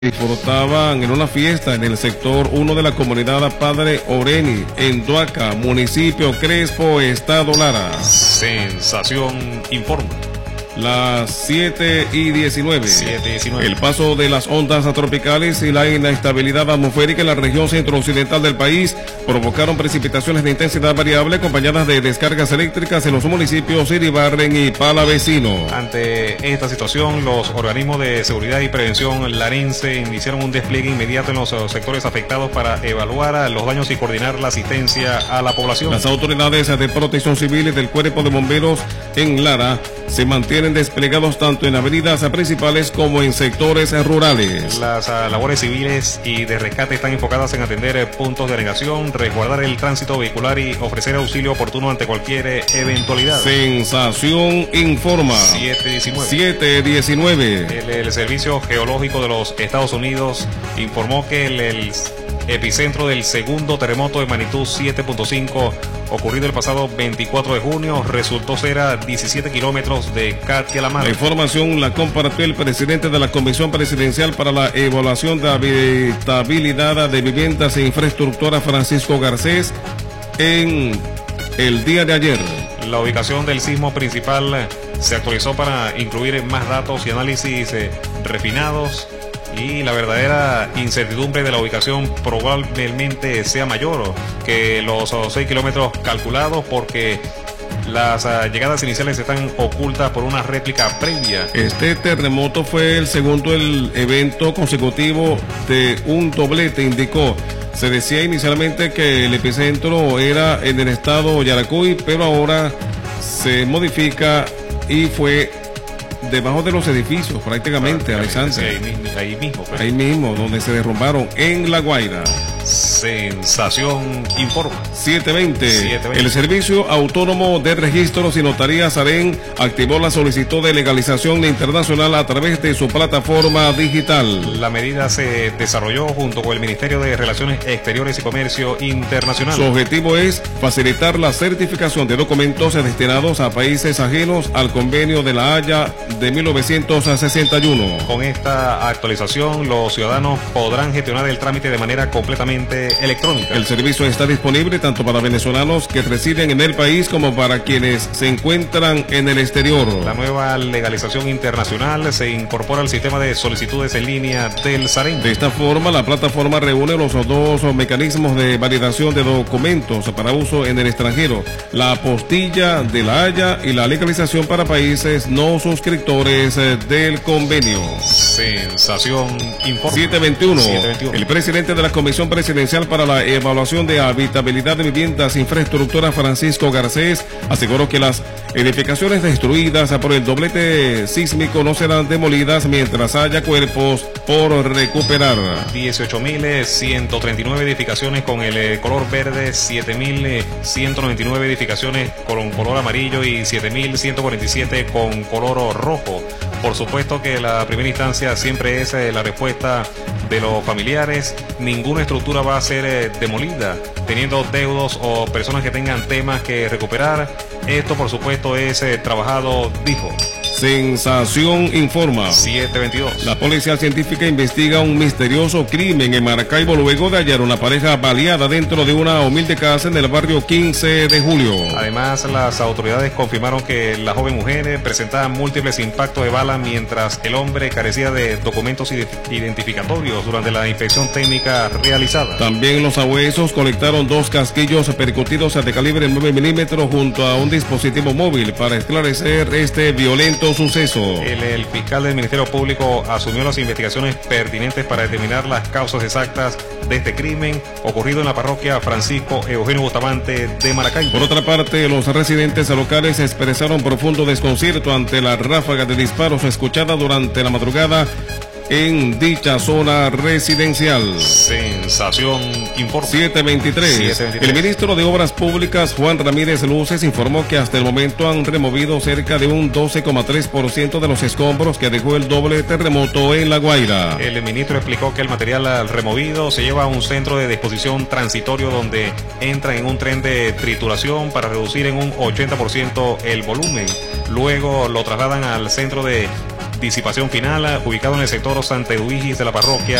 Disfrutaban en una fiesta en el sector 1 de la comunidad Padre Oreni, en Duaca, municipio Crespo, estado Lara. Sensación informa. Las 7:19. 7:19. El paso de las ondas tropicales y la inestabilidad atmosférica en la región centro-occidental del país provocaron precipitaciones de intensidad variable acompañadas de descargas eléctricas en los municipios Iribarren y Palavecino. Ante esta situación, los organismos de seguridad y prevención larense iniciaron un despliegue inmediato en los sectores afectados para evaluar los daños y coordinar la asistencia a la población. Las autoridades de protección civil y del cuerpo de bomberos en Lara se mantienen desplegados tanto en avenidas principales como en sectores rurales. Las labores civiles y de rescate están enfocadas en atender puntos de anegación, resguardar el tránsito vehicular y ofrecer auxilio oportuno ante cualquier eventualidad. Sensación informa. 7:19. El Servicio Geológico de los Estados Unidos informó que el epicentro del segundo terremoto de magnitud 7.5 ocurrido el pasado 24 de junio resultó ser a 17 kilómetros de Catia-La-Mar. La información la compartió el presidente de la Comisión Presidencial para la Evaluación de Habitabilidad de Viviendas e Infraestructura, Francisco Garcés, en el día de ayer. La ubicación del sismo principal se actualizó para incluir más datos y análisis refinados, y la verdadera incertidumbre de la ubicación probablemente sea mayor que los 6 kilómetros calculados, porque las llegadas iniciales están ocultas por una réplica previa. Este terremoto fue el segundo evento consecutivo de un doblete, indicó. Se decía inicialmente que el epicentro era en el estado Yaracuy, pero ahora se modifica y fue debajo de los edificios, prácticamente, Alexander. Ahí mismo, donde se derrumbaron, en La Guaira. Sensación informa. 7:20. El Servicio Autónomo de Registros y Notarías SAREN activó la solicitud de legalización internacional a través de su plataforma digital. La medida se desarrolló junto con el Ministerio de Relaciones Exteriores y Comercio Internacional. Su objetivo es facilitar la certificación de documentos destinados a países ajenos al Convenio de La Haya de 1961. Con esta actualización, los ciudadanos podrán gestionar el trámite de manera completamente electrónica. El servicio está disponible tanto para venezolanos que residen en el país como para quienes se encuentran en el exterior. La nueva legalización internacional se incorpora al sistema de solicitudes en línea del SAREN. De esta forma, la plataforma reúne los dos mecanismos de validación de documentos para uso en el extranjero: la apostilla de La Haya y la legalización para países no suscriptores del convenio. Sensación informa. 7:21. El presidente de la Comisión Presidencial para la Evaluación de Habitabilidad de Viviendas e Infraestructura, Francisco Garcés, aseguró que las edificaciones destruidas por el doblete sísmico no serán demolidas mientras haya cuerpos por recuperar. 18.139 edificaciones con el color verde, 7.199 edificaciones con color amarillo y 7.147 con color rojo. Por supuesto que la primera instancia siempre es la respuesta de los familiares. Ninguna estructura va a ser demolida teniendo deudos o personas que tengan temas que recuperar. Esto, por supuesto, es trabajado, dijo. Sensación informa. 7:22. La policía científica investiga un misterioso crimen en Maracaibo luego de hallar una pareja baleada dentro de una humilde casa en el barrio 15 de julio. Además, las autoridades confirmaron que la joven mujer presentaba múltiples impactos de bala mientras el hombre carecía de documentos identificatorios durante la inspección técnica realizada. También los sabuesos colectaron 2 casquillos percutidos de calibre 9 milímetros junto a un dispositivo móvil para esclarecer este violento suceso. El fiscal del Ministerio Público asumió las investigaciones pertinentes para determinar las causas exactas de este crimen ocurrido en la parroquia Francisco Eugenio Bustamante de Maracaibo. Por otra parte, los residentes locales expresaron profundo desconcierto ante la ráfaga de disparos escuchada durante la madrugada en dicha zona residencial. Sensación informa. 7:23. El ministro de Obras Públicas, Juan Ramírez Luces, informó que hasta el momento han removido cerca de un 12,3% de los escombros que dejó el doble terremoto en La Guaira. El ministro explicó que el material removido se lleva a un centro de disposición transitorio donde entra en un tren de trituración para reducir en un 80% el volumen. Luego lo trasladan al centro de disipación final, ubicado en el sector Santa Eduigis de la parroquia